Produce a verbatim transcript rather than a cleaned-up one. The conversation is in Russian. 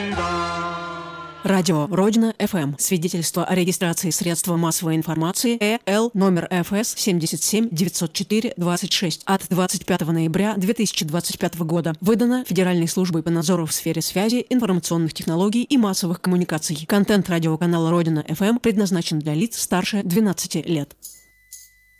Радио Родина эф эм. Свидетельство о регистрации средства массовой информации Э Л номер Ф С семьдесят семь девятьсот четыре двадцать шесть от двадцать пятого ноября две тысячи двадцать пятого года. Выдано Федеральной службой по надзору в сфере связи, информационных технологий и массовых коммуникаций. Контент радиоканала Родина эф эм предназначен для лиц старше двенадцати лет.